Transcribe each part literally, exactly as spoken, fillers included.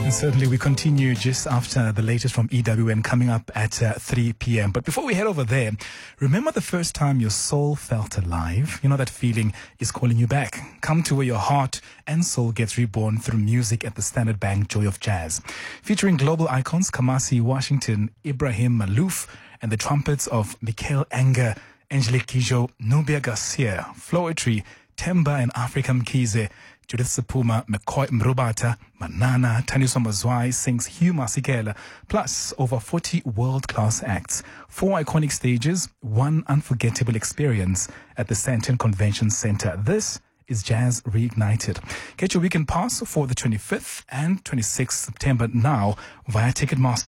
And certainly we continue just after the latest from E W N coming up at uh, three p.m. But before we head over there, remember the first time your soul felt alive? You know that feeling is calling you back. Come to where your heart and soul gets reborn through music at the Standard Bank Joy of Jazz. Featuring global icons Kamasi Washington, Ibrahim Malouf, and the trumpets of Michael Anger, Angelique Kidjo, Nubia Garcia, Floetry, Temba and Africa Mkhize, Judith Sepuma, McCoy Mrubata, Manana, Taniso Mazwai sings Hugh Masekela, plus over forty world-class acts, four iconic stages, one unforgettable experience at the Sandton Convention Center. This is Jazz Reignited. Get your weekend pass for the twenty-fifth and twenty-sixth of September now via Ticketmaster.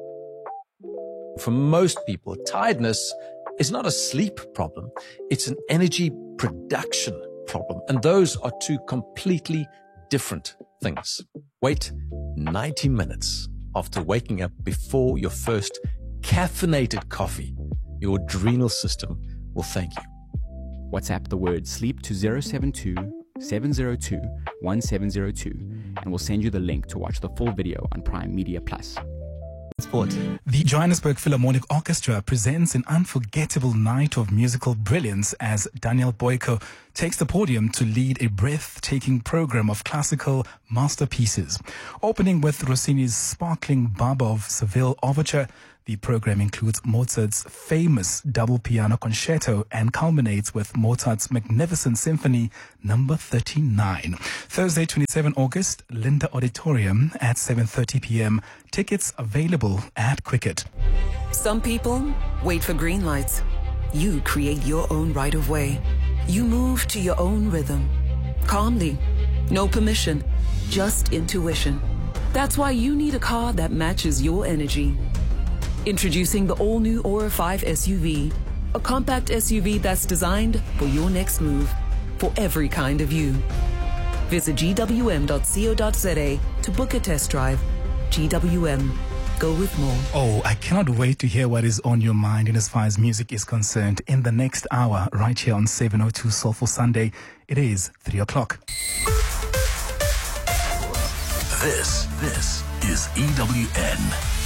For most people, tiredness is not a sleep problem. It's an energy production problem. And those are two completely different things. Wait ninety minutes after waking up before your first caffeinated coffee. Your adrenal system will thank you. WhatsApp the word sleep to zero seven two, seven zero two, one seven zero two and we'll send you the link to watch the full video on Prime Media Plus. Sport. The Johannesburg Philharmonic Orchestra presents an unforgettable night of musical brilliance as Daniel Boyko takes the podium to lead a breathtaking program of classical masterpieces. Opening with Rossini's sparkling Barber of Seville Overture, the program includes Mozart's famous double piano concerto and culminates with Mozart's magnificent symphony number thirty-nine. Thursday, twenty-seventh of August, Linda Auditorium at seven thirty p.m. Tickets available at Quicket. Some people wait for green lights. You create your own right of way. You move to your own rhythm. Calmly. No permission. Just intuition. That's why you need a car that matches your energy. Introducing the all-new Aura five S U V, a compact S U V that's designed for your next move, for every kind of you. Visit G W M dot co dot z a to book a test drive. G W M. Go with more. Oh, I cannot wait to hear what is on your mind in as far as music is concerned in the next hour, right here on seven oh two Soulful Sunday. It is three o'clock. This, this is E W N.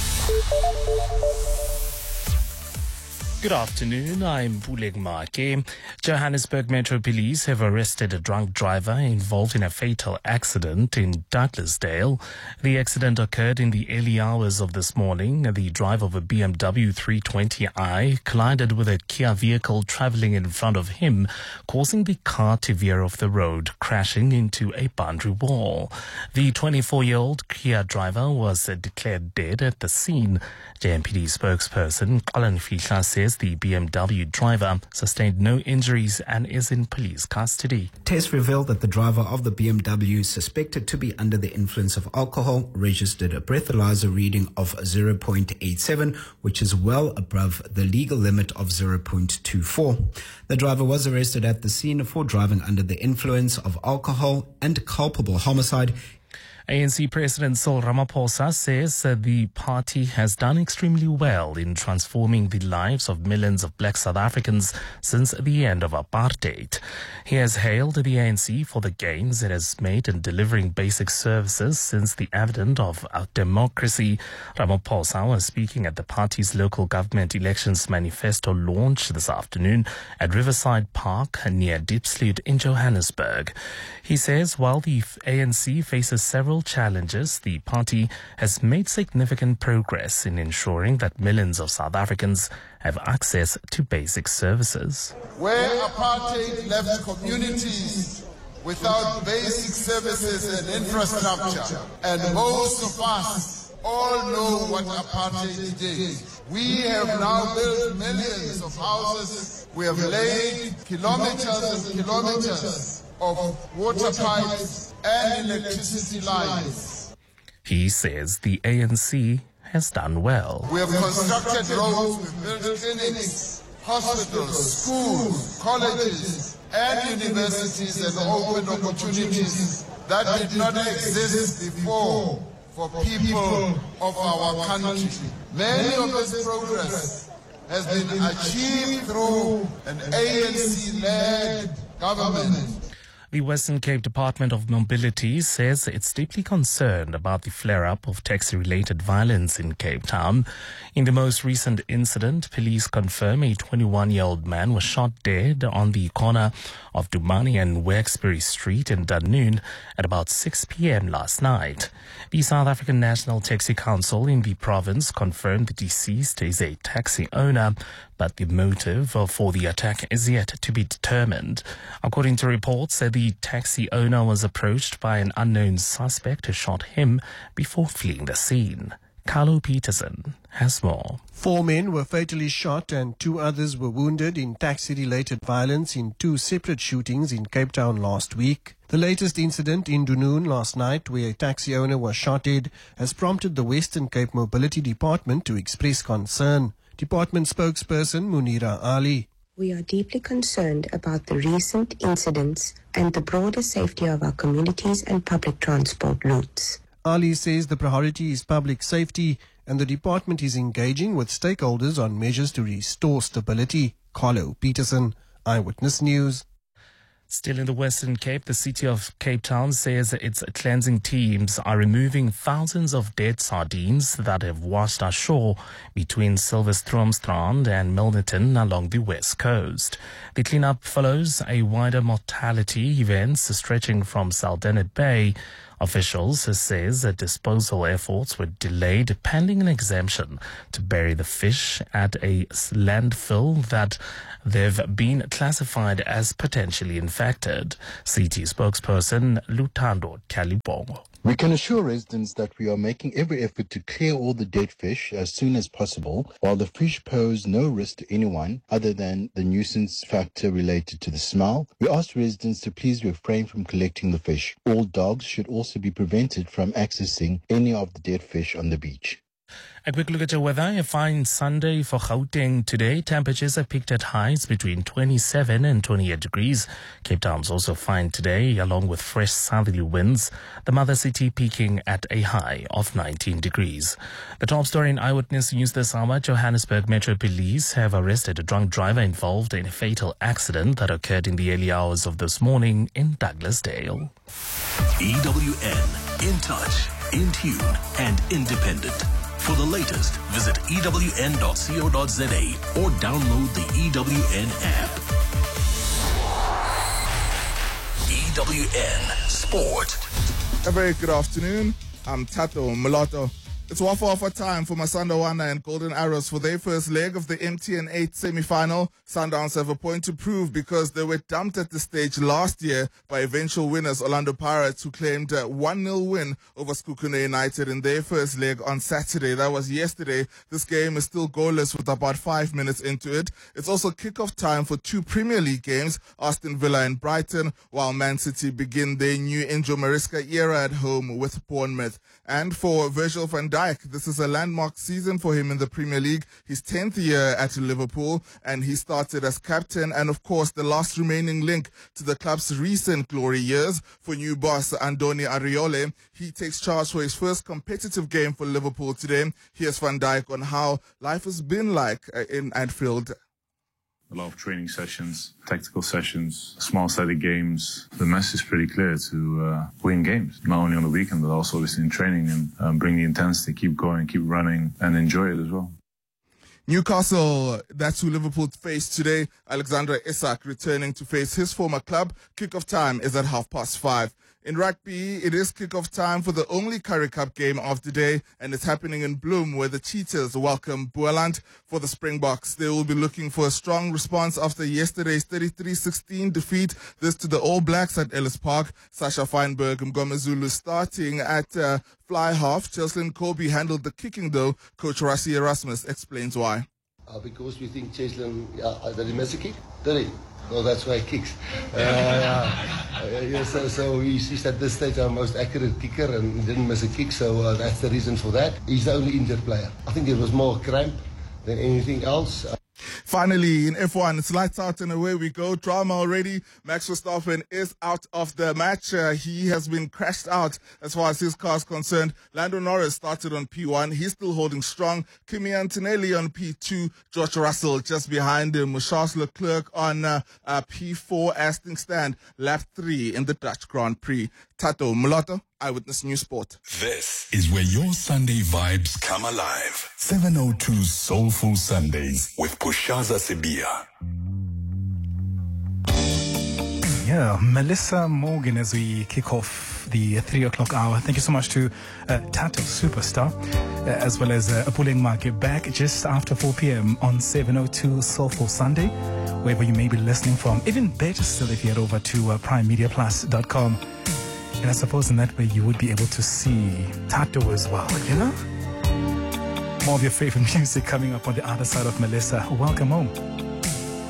Good afternoon, I'm Puleg Make. Johannesburg Metro Police have arrested a drunk driver involved in a fatal accident in Douglasdale. The accident occurred in the early hours of this morning. The driver of a B M W three twenty i collided with a Kia vehicle traveling in front of him, causing the car to veer off the road, crashing into a boundary wall. The twenty-four-year-old Kia driver was declared dead at the scene. J M P D spokesperson Alan Fihla says the B M W driver sustained no injuries and is in police custody. Tests revealed that the driver of the B M W, suspected to be under the influence of alcohol, registered a breathalyzer reading of zero point eight seven, which is well above the legal limit of zero point two four. The driver was arrested at the scene for driving under the influence of alcohol and culpable homicide. A N C President Cyril Ramaphosa says uh, the party has done extremely well in transforming the lives of millions of black South Africans since the end of apartheid. He has hailed the A N C for the gains it has made in delivering basic services since the advent of our democracy. Ramaphosa was speaking at the party's local government elections manifesto launch this afternoon at Riverside Park near Diepsloot in Johannesburg. He says while the A N C faces several challenges, the party has made significant progress in ensuring that millions of South Africans have access to basic services. Where apartheid left communities without basic services and infrastructure, and most of us all know what apartheid did. We have now built millions of houses. We have laid kilometers and kilometers of water pipes and electricity lines. He says the A N C has done well. We have constructed roads, we've built clinics, hospitals, schools, colleges, and universities, and opened opportunities that did not exist before for people of our country. Many of this progress has been achieved through an A N C-led government. The Western Cape Department of Mobility says it's deeply concerned about the flare-up of taxi-related violence in Cape Town. In the most recent incident, police confirm a twenty-one-year-old man was shot dead on the corner of Dumani and Wexbury Street in Dunoon at about six p.m. last night. The South African National Taxi Council in the province confirmed the deceased is a taxi owner, but the motive for the attack is yet to be determined. According to reports, the taxi owner was approached by an unknown suspect who shot him before fleeing the scene. Carlo Peterson has more. Four men were fatally shot and two others were wounded in taxi-related violence in two separate shootings in Cape Town last week. The latest incident in Dunoon last night, where a taxi owner was shot dead, has prompted the Western Cape Mobility Department to express concern. Department spokesperson Munira Ali. We are deeply concerned about the recent incidents and the broader safety of our communities and public transport routes. Ali says the priority is public safety and the department is engaging with stakeholders on measures to restore stability. Carlo Peterson, Eyewitness News. Still in the Western Cape, the city of Cape Town says its cleansing teams are removing thousands of dead sardines that have washed ashore between Silverstromstrand and Milnerton along the west coast. The cleanup follows a wider mortality event stretching from Saldanha Bay. Officials says that disposal efforts were delayed pending an exemption to bury the fish at a landfill that they've been classified as potentially infected. C T spokesperson Lutando Kalibongo. We can assure residents that we are making every effort to clear all the dead fish as soon as possible, while the fish pose no risk to anyone other than the nuisance factor related to the smell. We ask residents to please refrain from collecting the fish. All dogs should also be prevented from accessing any of the dead fish on the beach. A quick look at your weather. A fine Sunday for Gauteng today. Temperatures are peaked at highs between twenty-seven and twenty-eight degrees. Cape Town's also fine today, along with fresh southerly winds. The mother city peaking at a high of nineteen degrees. The top story in Eyewitness News this hour: Johannesburg Metro Police have arrested a drunk driver involved in a fatal accident that occurred in the early hours of this morning in Douglasdale. E W N, in touch, in tune, and independent. For the latest, visit E W N dot co dot za or download the E W N app. E W N Sport. A very good afternoon. I'm Tato Mulatto. It's Wafa Wafa time for Masandawana and Golden Arrows for their first leg of the M T N eight semi-final. Sundowns have a point to prove because they were dumped at the stage last year by eventual winners Orlando Pirates, who claimed a one nil win over Sekhukhune United in their first leg on Saturday. That was yesterday. This game is still goalless with about five minutes into it. It's also kick-off time for two Premier League games, Aston Villa and Brighton, while Man City begin their new Enzo Maresca era at home with Bournemouth. And for Virgil van Dijk, this is a landmark season for him in the Premier League, his tenth year at Liverpool, and he started as captain and, of course, the last remaining link to the club's recent glory years. For new boss Andoni Ariole, he takes charge for his first competitive game for Liverpool today. Here's Van Dijk on how life has been like in Anfield. A lot of training sessions, tactical sessions, small-sided games. The message is pretty clear to uh, win games, not only on the weekend, but also obviously in training, and um, bring the intensity, keep going, keep running, and enjoy it as well. Newcastle, that's who Liverpool faced today. Alexander Isak returning to face his former club. Kickoff time is at half past five. In rugby, it is kickoff time for the only Currie Cup game of the day, and it's happening in Bloem, where the Cheetahs welcome Boland. For the Springboks, they will be looking for a strong response after yesterday's thirty-three sixteen defeat. This to the All Blacks at Ellis Park. Sasha Feinberg Mgomezulu starting at uh, fly half. Cheslin Kobe handled the kicking, though. Coach Rassie Erasmus explains why. Uh, because we think Cheslin, uh, did he miss a kick? Did he? Well, that's why he kicks. Uh, yeah. Uh, yeah, so so he's, he's at this stage our most accurate kicker and he didn't miss a kick, so uh, that's the reason for that. He's the only injured player. I think it was more cramp than anything else. Uh, Finally, in F one, it's lights out and away we go. Drama already. Max Verstappen is out of the match. Uh, he has been crashed out as far as his car is concerned. Lando Norris started on P one. He's still holding strong. Kimi Antonelli on P two. George Russell just behind him. Charles Leclerc on uh, uh, P four as things stand. Lap three in the Dutch Grand Prix. Tato Mulatto, Eyewitness News Sport. This is where your Sunday vibes come alive. seven oh two Soulful Sundays with Pushaza Sibia. Yeah, Melissa Morgan as we kick off the three o'clock hour. Thank you so much to uh, Tato Superstar, uh, as well as uh, Apuleng Market back just after four p.m. on seven oh two Soulful Sunday, wherever you may be listening from. Even better still if you head over to uh, prime media plus dot com. And I suppose in that way you would be able to see Tato as well, you know? More of your favorite music coming up on the other side of Melissa. Welcome home.